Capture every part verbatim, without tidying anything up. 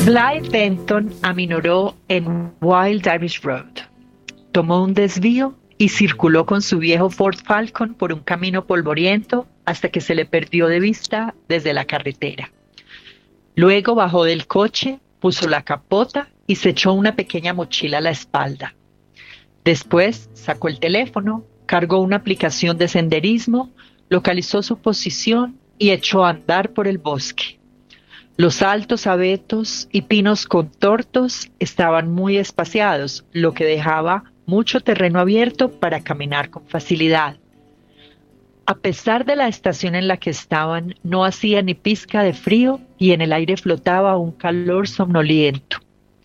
Blythe Benton aminoró en Wild Irish Road. Tomó un desvío y circuló con su viejo Ford Falcon por un camino polvoriento hasta que se le perdió de vista desde la carretera. Luego bajó del coche, puso la capota y se echó una pequeña mochila a la espalda. Después sacó el teléfono, cargó una aplicación de senderismo, localizó su posición y echó a andar por el bosque. Los altos abetos y pinos contortos estaban muy espaciados, lo que dejaba mucho terreno abierto para caminar con facilidad. A pesar de la estación en la que estaban, no hacía ni pizca de frío y en el aire flotaba un calor somnoliento.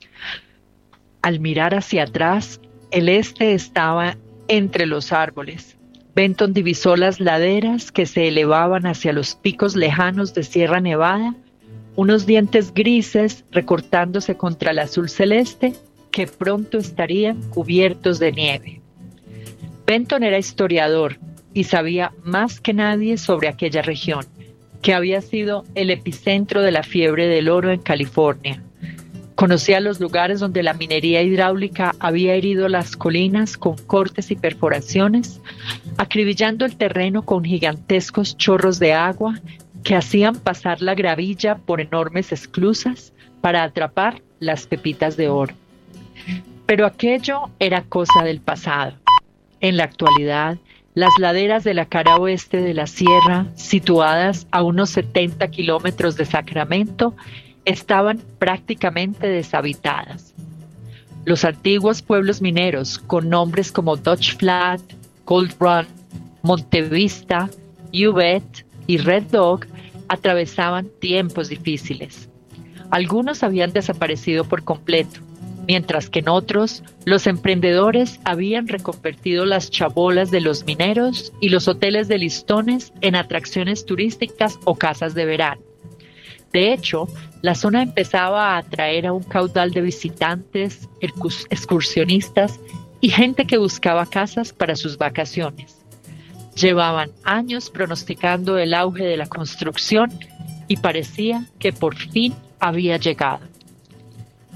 Al mirar hacia atrás, el este estaba entre los árboles. Benton divisó las laderas que se elevaban hacia los picos lejanos de Sierra Nevada, unos dientes grises recortándose contra el azul celeste que pronto estarían cubiertos de nieve. Benton era historiador y sabía más que nadie sobre aquella región, que había sido el epicentro de la fiebre del oro en California. Conocía los lugares donde la minería hidráulica había herido las colinas con cortes y perforaciones, acribillando el terreno con gigantescos chorros de agua que hacían pasar la gravilla por enormes esclusas para atrapar las pepitas de oro. Pero aquello era cosa del pasado. En la actualidad, las laderas de la cara oeste de la sierra, situadas a unos setenta kilómetros de Sacramento, estaban prácticamente deshabitadas. Los antiguos pueblos mineros, con nombres como Dodge Flat, Gold Run, Monte Vista, Ubet y Red Dog, atravesaban tiempos difíciles. Algunos habían desaparecido por completo, mientras que en otros, los emprendedores habían reconvertido las chabolas de los mineros y los hoteles de listones en atracciones turísticas o casas de verano. De hecho, la zona empezaba a atraer a un caudal de visitantes, excursionistas y gente que buscaba casas para sus vacaciones. Llevaban años pronosticando el auge de la construcción y parecía que por fin había llegado.